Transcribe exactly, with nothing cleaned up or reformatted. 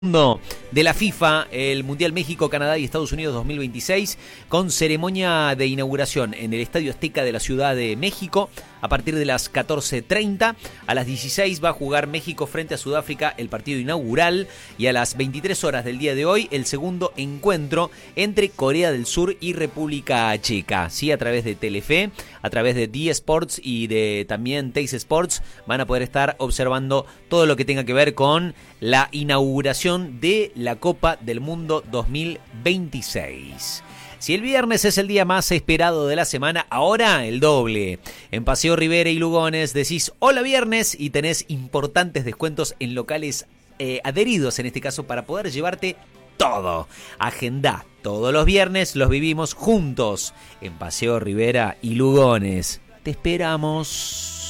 Mundo de la FIFA, el Mundial México, Canadá y Estados Unidos dos mil veintiséis, con ceremonia de inauguración en el Estadio Azteca de la Ciudad de México a partir de las catorce treinta. A las dieciséis va a jugar México frente a Sudáfrica el partido inaugural, y a las veintitrés horas del día de hoy el segundo encuentro entre Corea del Sur y República Checa. Sí, a través de Telefe, a través de D Sports y de también Teis Sports van a poder estar observando todo lo que tenga que ver con la inauguración de la Copa del Mundo dos mil veintiséis. Si el viernes es el día más esperado de la semana, ahora el doble. En Paseo Rivera y Lugones decís hola viernes y tenés importantes descuentos en locales eh, adheridos, en este caso, para poder llevarte todo. Agendá, todos los viernes los vivimos juntos en Paseo Rivera y Lugones. Te esperamos.